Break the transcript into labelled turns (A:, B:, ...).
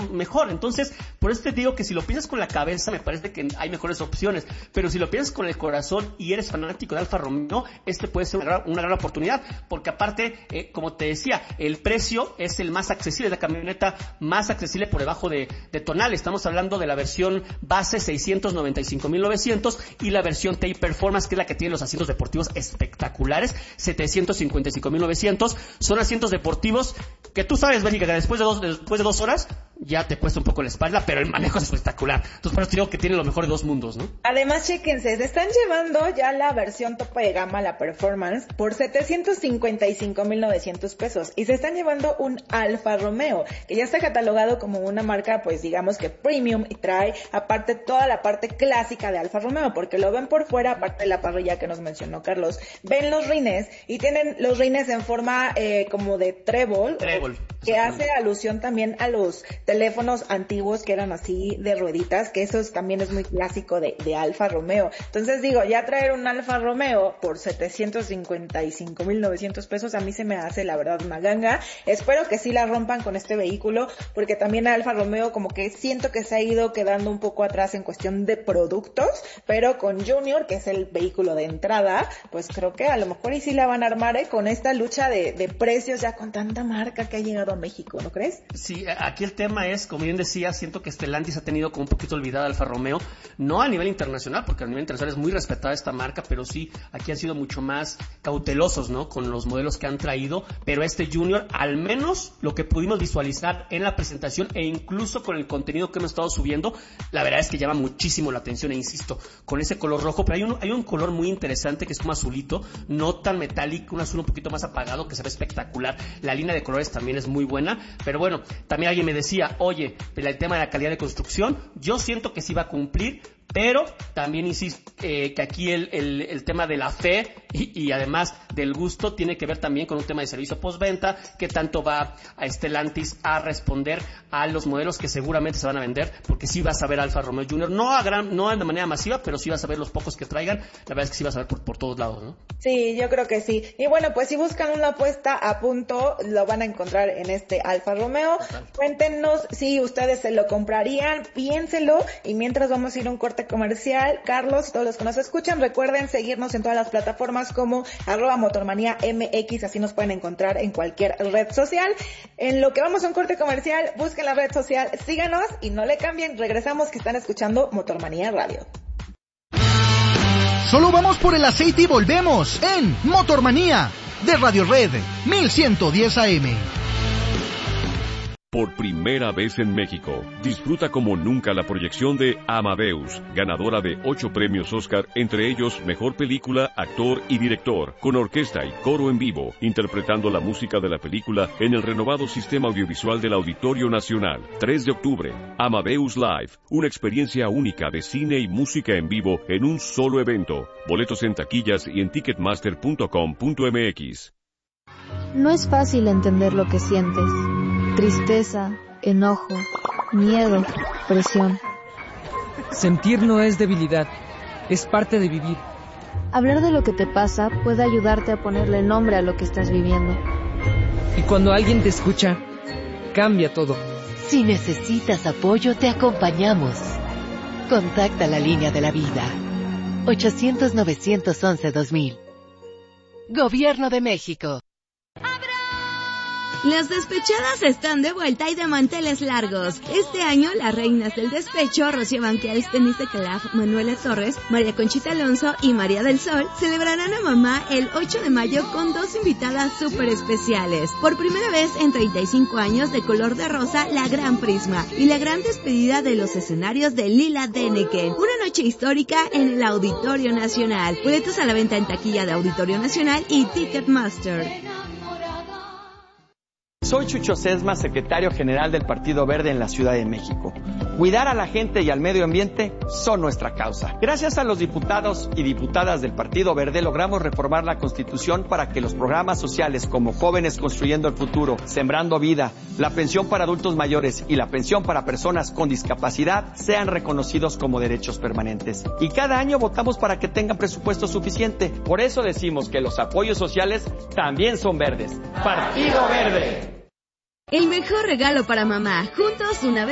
A: mejor. Entonces, por eso te digo que si lo piensas con la cabeza, me parece que hay mejores opciones, pero si lo piensas con el corazón y eres fanático de Alfa Romeo, puede ser una gran oportunidad, porque aparte, como te decía, el precio es el más accesible, es la camioneta más accesible por debajo de tonal. Estamos hablando de la versión base 695,900 y la versión TI Performance, que es la que tiene los asientos deportivos espectaculares, 755,900. Son asientos deportivos que tú sabes, Bénica, que después de 2 horas ya te cuesta un poco la espalda, pero el manejo es espectacular. Entonces, por eso te digo que tiene lo mejor de 2 mundos, ¿no?
B: Además, chéquense, se están llevando ya la versión tope de gama, la Performance, por 755,900 pesos. Y se están llevando un Alfa Romeo, que ya está catalogado como una marca, pues digamos que premium, y trae aparte toda la parte clásica de Alfa Romeo, porque lo ven por fuera, aparte de la parrilla que nos mencionó Carlos. Ven los rines, y tienen los rines en forma como de trébol, que hace alusión también a los teléfonos antiguos que eran así de rueditas, que eso también es muy clásico de Alfa Romeo. Entonces digo, ya traer un Alfa Romeo por 755,900 pesos a mí se me hace la verdad una ganga. Espero que sí la rompan con este vehículo, porque también Alfa Romeo como que siento que se ha ido quedando un poco atrás en cuestión de productos, pero con Junior, que es el vehículo de entrada, pues creo que a lo mejor y sí la van a armar con esta lucha de precios ya con tanta marca que ha llegado a México, ¿no crees?
A: Sí, aquí el tema es, como bien decía, siento que Stellantis ha tenido como un poquito olvidada Alfa Romeo, no a nivel internacional, porque a nivel internacional es muy respetada esta marca, pero sí, aquí han sido mucho más cautelosos, ¿no? Con los modelos que han traído, pero Junior, al menos lo que pudimos visualizar en la presentación e incluso con el contenido que hemos estado subiendo, la verdad es que llama muchísimo la atención, e insisto, con ese color rojo, pero hay un color muy interesante que es como azulito, no tan metálico, un azul un poquito más apagado que se ve espectacular. La línea de colores también es muy buena, pero bueno, también alguien me decía, oye, el tema de la calidad de construcción, yo siento que sí va a cumplir, pero también insisto que aquí el tema de la fe y además del gusto tiene que ver también con un tema de servicio postventa, que tanto va a Stellantis a responder a los modelos que seguramente se van a vender, porque sí vas a ver Alfa Romeo Junior, no de manera masiva, pero sí vas a ver los pocos que traigan. La verdad es que sí vas a ver por todos lados, ¿no?
B: Sí, yo creo que sí. Y bueno, pues si buscan una apuesta a punto, lo van a encontrar en este Alfa Romeo. Total. Cuéntenos si ustedes se lo comprarían, piénselo, y mientras vamos a ir a un corte comercial. Carlos y todos los que nos escuchan, recuerden seguirnos en todas las plataformas como @motormaniamx, así nos pueden encontrar en cualquier red social. En lo que vamos a un corte comercial, busquen la red social, síganos y no le cambien. Regresamos, que están escuchando Motormanía Radio.
C: Solo vamos por el aceite y volvemos en Motormanía de Radio Red 1110 AM.
D: Por primera vez en México, disfruta como nunca la proyección de Amadeus, ganadora de 8 premios Oscar, entre ellos Mejor Película, Actor y Director, con orquesta y coro en vivo, interpretando la música de la película en el renovado sistema audiovisual del Auditorio Nacional. 3 de octubre, Amadeus Live, una experiencia única de cine y música en vivo en un solo evento. Boletos en taquillas y en ticketmaster.com.mx.
E: No es fácil entender lo que sientes. Tristeza, enojo, miedo, presión.
F: Sentir no es debilidad, es parte de vivir.
E: Hablar de lo que te pasa puede ayudarte a ponerle nombre a lo que estás viviendo.
F: Y cuando alguien te escucha, cambia todo.
G: Si necesitas apoyo, te acompañamos. Contacta la línea de la vida. 800-911-2000. Gobierno de México.
H: Las despechadas están de vuelta y de manteles largos. Este año, las reinas del despecho, Rocío Banquels, Denise de Calaf, Manuela Torres, María Conchita Alonso y María del Sol, celebrarán a mamá el 8 de mayo con 2 invitadas súper especiales. Por primera vez en 35 años, de color de rosa, la Gran Prisma y la gran despedida de los escenarios de Lila Denneken. Una noche histórica en el Auditorio Nacional. Boletos a la venta en taquilla de Auditorio Nacional y Ticketmaster.
I: Soy Chucho Sesma, secretario general del Partido Verde en la Ciudad de México. Cuidar a la gente y al medio ambiente son nuestra causa. Gracias a los diputados y diputadas del Partido Verde logramos reformar la Constitución para que los programas sociales como Jóvenes Construyendo el Futuro, Sembrando Vida, la pensión para adultos mayores y la pensión para personas con discapacidad sean reconocidos como derechos permanentes. Y cada año votamos para que tengan presupuesto suficiente. Por eso decimos que los apoyos sociales también son verdes. Partido Verde.
H: El mejor regalo para mamá. Juntos una vez